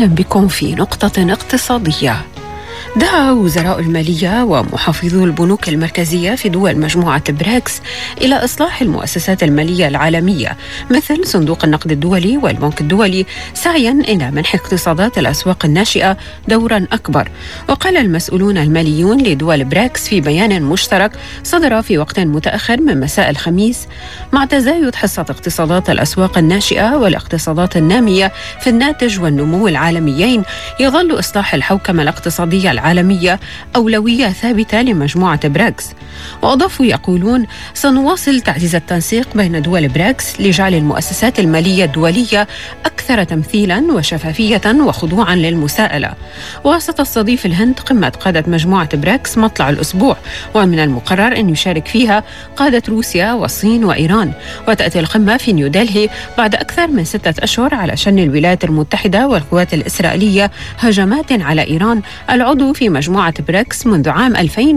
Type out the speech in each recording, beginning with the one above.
أهلا بكم في نقطة اقتصادية. دعا وزراء المالية ومحافظو البنوك المركزية في دول مجموعة بريكس إلى إصلاح المؤسسات المالية العالمية مثل صندوق النقد الدولي والبنك الدولي سعياً إلى منح اقتصادات الأسواق الناشئة دوراً أكبر. وقال المسؤولون الماليون لدول بريكس في بيان مشترك صدر في وقت متأخر من مساء الخميس: مع تزايد حصة اقتصادات الأسواق الناشئة والاقتصادات النامية في الناتج والنمو العالميين، يظل إصلاح الحوكمة الاقتصادية العالمية أولوية ثابتة لمجموعة بريكس. وأضافوا يقولون: سنواصل تعزيز التنسيق بين دول بريكس لجعل المؤسسات المالية الدولية أكثر تمثيلاً وشفافية وخضوعاً للمساءلة. وستستضيف الهند قمة قادة مجموعة بريكس مطلع الأسبوع، ومن المقرر أن يشارك فيها قادة روسيا والصين وإيران. وتأتي القمة في نيودلهي بعد أكثر من 6 أشهر على شن الولايات المتحدة والقوات الإسرائيلية هجمات على إيران العضو في مجموعة بريكس منذ عام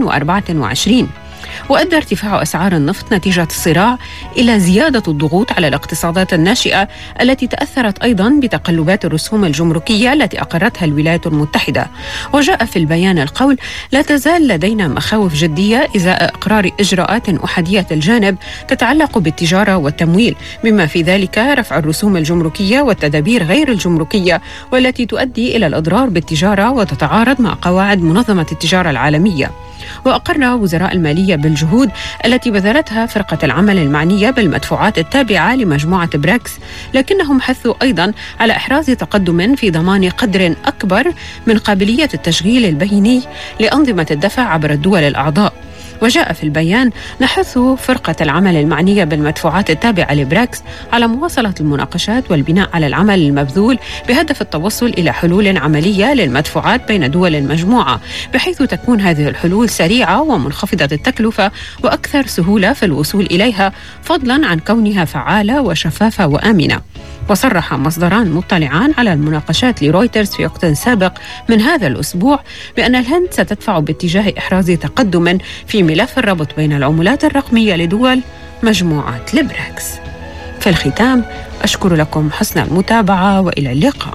2024. وأدى ارتفاع أسعار النفط نتيجة الصراع إلى زيادة الضغوط على الاقتصادات الناشئة التي تأثرت أيضاً بتقلبات الرسوم الجمركية التي أقرتها الولايات المتحدة. وجاء في البيان القول: لا تزال لدينا مخاوف جدية إزاء إقرار إجراءات أحادية الجانب تتعلق بالتجارة والتمويل، بما في ذلك رفع الرسوم الجمركية والتدابير غير الجمركية، والتي تؤدي إلى الإضرار بالتجارة وتتعارض مع قواعد منظمة التجارة العالمية. وأقر وزراء المالية بالجهود التي بذلتها فرقة العمل المعنية بالمدفوعات التابعة لمجموعة بريكس، لكنهم حثوا أيضاً على إحراز تقدم في ضمان قدر أكبر من قابلية التشغيل البيني لأنظمة الدفع عبر الدول الأعضاء. وجاء في البيان: نحث فرقة العمل المعنية بالمدفوعات التابعة لبريكس على مواصلة المناقشات والبناء على العمل المبذول بهدف التوصل إلى حلول عملية للمدفوعات بين دول المجموعة، بحيث تكون هذه الحلول سريعة ومنخفضة التكلفة وأكثر سهولة في الوصول إليها، فضلاً عن كونها فعالة وشفافة وآمنة. وصرح مصدران مطلعان على المناقشات لرويترز في وقت سابق من هذا الأسبوع بأن الهند ستدفع باتجاه إحراز تقدم في ملف الربط بين العملات الرقمية لدول مجموعة البريكس. في الختام، أشكر لكم حسن المتابعة وإلى اللقاء.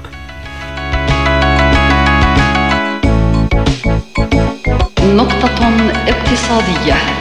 نقطة اقتصادية.